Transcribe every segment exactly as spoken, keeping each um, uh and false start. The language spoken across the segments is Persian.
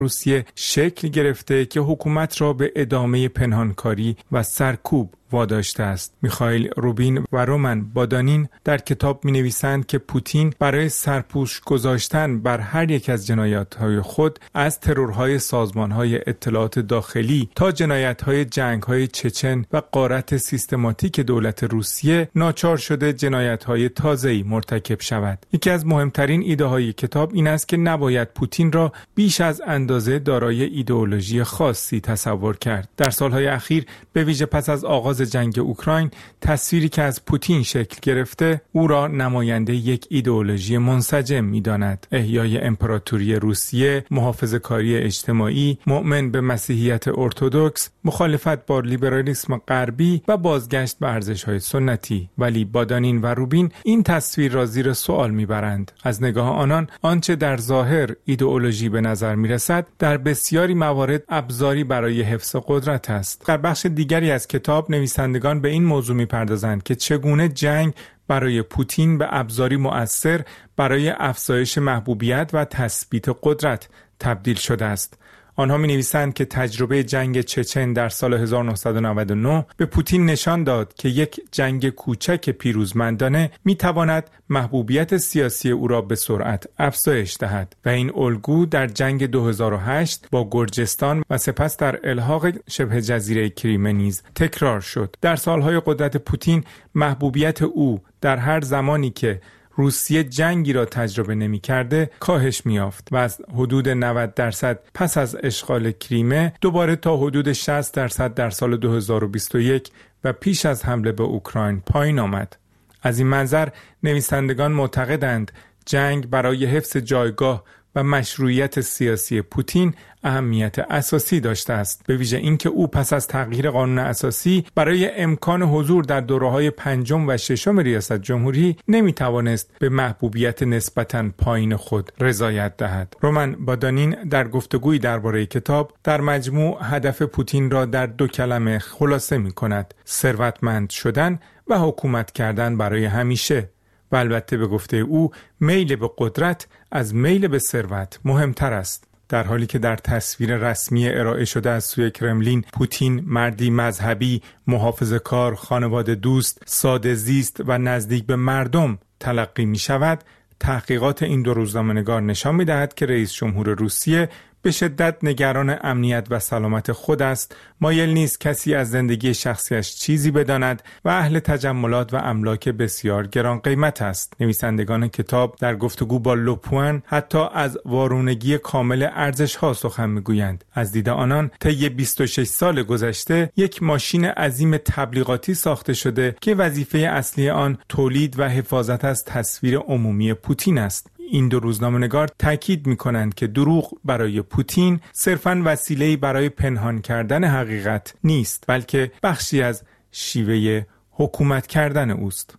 روسیه شکل گرفته که حکومت را به ادامه پنهانکاری و سرکوب واداشته است. میخائیل روبین و رومن بادانین در کتاب می نویسند که پوتین برای سرپوش گذاشتن بر هر یک از جنایات‌های خود، از ترورهای سازمان‌های اطلاعات داخلی تا جنایت‌های جنگ‌های چچن و غارت سیستماتیک دولت روسیه، ناچار شده جنایت‌های تازه‌ای مرتکب شود. یکی از مهمترین ایده‌های کتاب این است که نباید پوتین را بیش از اندازه دارای ایدئولوژی خاصی تصور کرد. در سال‌های اخیر به ویژه پس از آغاز جنگ اوکراین، تصویری که از پوتین شکل گرفته او را نماینده یک ایدئولوژی منسجم می‌داند: احیای امپراتوری روسیه، محافظه‌کاری اجتماعی، مؤمن به مسیحیت ارتدوکس، مخالفت با لیبرالیسم غربی و بازگشت به ارزش‌های سنتی. ولی بادانین و روبین این تصویر را زیر سوال می‌برند. از نگاه آنان، آنچه در ظاهر ایدئولوژی به نظر می‌رسد، در بسیاری موارد ابزاری برای حفظ قدرت است. در بخش دیگری از کتاب نویسندگان به این موضوع می‌پردازند که چگونه جنگ برای پوتین به ابزاری مؤثر برای افزایش محبوبیت و تثبیت قدرت تبدیل شده است. آنها می نویسند که تجربه جنگ چچن در سال هزار و نهصد و نود و نه به پوتین نشان داد که یک جنگ کوچک پیروزمندانه می تواند محبوبیت سیاسی او را به سرعت افزایش دهد و این الگو در جنگ دو هزار و هشت با گرجستان و سپس در الحاق شبه جزیره کریمه نیز تکرار شد. در سالهای قدرت پوتین، محبوبیت او در هر زمانی که روسیه جنگی را تجربه نمی کرده کاهش می یافت و از حدود نود درصد پس از اشغال کریمه دوباره تا حدود شصت درصد در سال دو هزار و بیست و یک و پیش از حمله به اوکراین پایین آمد. از این منظر نویسندگان معتقدند جنگ برای حفظ جایگاه و مشروعیت سیاسی پوتین اهمیت اساسی داشته است، به ویژه اینکه او پس از تغییر قانون اساسی برای امکان حضور در دوره‌های پنجم و ششم ریاست جمهوری نمی‌توانست به محبوبیت نسبتاً پایین خود رضایت دهد. رومن بادانین در گفتگویی درباره کتاب در مجموع هدف پوتین را در دو کلمه خلاصه می‌کند: ثروتمند شدن و حکومت کردن برای همیشه. و البته به گفته او میل به قدرت از میل به ثروت مهمتر است. در حالی که در تصویر رسمی ارائه شده از سوی کرملین پوتین مردی مذهبی، محافظه‌کار، خانواده دوست، ساده زیست و نزدیک به مردم تلقی می شود، تحقیقات این دو روزنامه‌نگار نشان می دهد که رئیس جمهور روسیه به شدت نگران امنیت و سلامت خود است، مایل نیست کسی از زندگی شخصیش چیزی بداند و اهل تجملات و املاک بسیار گران قیمت است. نویسندگان کتاب در گفتگو با لوپوان حتی از وارونگی کامل ارزش‌ها سخن می‌گویند. از دید آنان طی بیست و شش سال گذشته یک ماشین عظیم تبلیغاتی ساخته شده که وظیفه اصلی آن تولید و حفاظت از تصویر عمومی پوتین است. این دو روزنامه‌نگار تاکید می‌کنند که دروغ برای پوتین صرفاً وسیله‌ای برای پنهان کردن حقیقت نیست، بلکه بخشی از شیوه حکومت کردن اوست.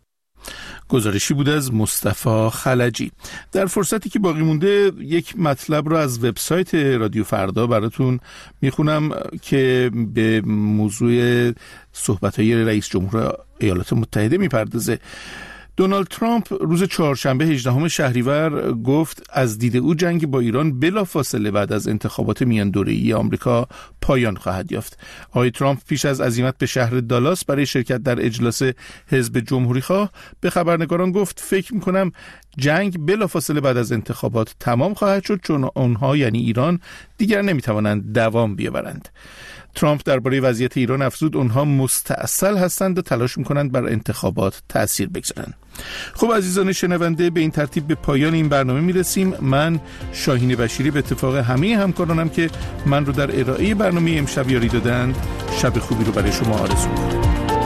گزارشی بود از مصطفی خلجی. در فرصتی که باقی مونده یک مطلب رو از وبسایت رادیو فردا براتون میخونم که به موضوع صحبت‌های رئیس جمهور ایالات متحده میپردازه. دونالد ترامپ روز چهارشنبه هجدهم شهریور گفت از دید او جنگ با ایران بلافاصله بعد از انتخابات میان دوره‌ای آمریکا پایان خواهد یافت. آقای ترامپ پیش از عزیمت به شهر دالاس برای شرکت در اجلاس حزب جمهوری‌خواه به خبرنگاران گفت فکر می‌کنم جنگ بلافاصله بعد از انتخابات تمام خواهد شد، چون آنها یعنی ایران دیگر نمی‌توانند دوام بیاورند. ترامپ درباره وضعیت ایران افزود اونها مستعسل هستند و تلاش میکنند بر انتخابات تأثیر بگذارند. خب عزیزان شنونده، به این ترتیب به پایان این برنامه میرسیم. من شاهین بشیری به اتفاق همه همکارانم که من رو در ارائه برنامه امشب یاری دادند، شب خوبی رو برای شما آرزو می‌کنم.